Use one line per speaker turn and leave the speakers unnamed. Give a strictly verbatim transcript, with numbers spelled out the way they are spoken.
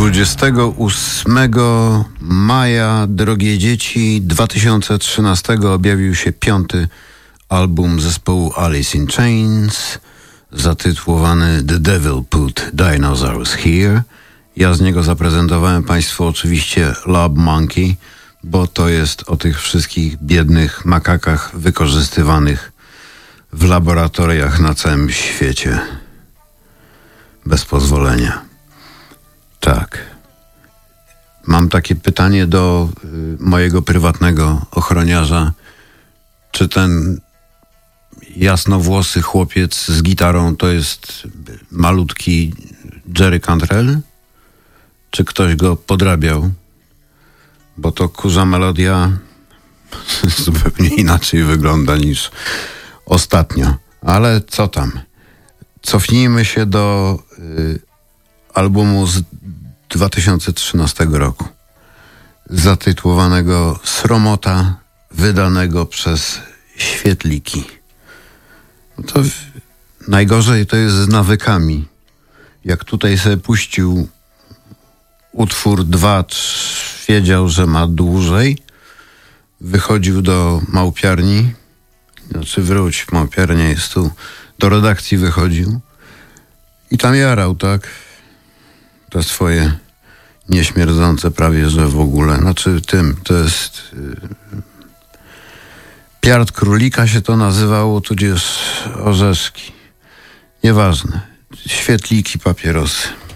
dwudziestego ósmego maja, drogie dzieci, dwa tysiące trzynastego objawił się piąty album zespołu Alice in Chains, zatytułowany The Devil Put Dinosaurs Here. Ja z niego zaprezentowałem Państwu oczywiście Lab Monkey, bo to jest o tych wszystkich biednych makakach wykorzystywanych w laboratoriach na całym świecie. Bez pozwolenia. Tak. Mam takie pytanie do y, mojego prywatnego ochroniarza. Czy ten jasnowłosy chłopiec z gitarą to jest malutki Jerry Cantrell? Czy ktoś go podrabiał? Bo to kurza melodia zupełnie inaczej wygląda niż ostatnio. Ale co tam? Cofnijmy się do y, albumu z dwa tysiące trzynastego roku, zatytułowanego Sromota, wydanego przez Świetliki. To w... najgorzej to jest z nawykami. Jak tutaj sobie puścił utwór dwa, wiedział, że ma dłużej, wychodził do małpiarni, znaczy wróć, małpiarnia jest tu, do redakcji wychodził i tam jarał, tak? To swoje nieśmierdzące prawie, że w ogóle. Znaczy tym, to jest yy, piard królika się to nazywało, tudzież orzeszki. Nieważne. Świetliki, papierosy.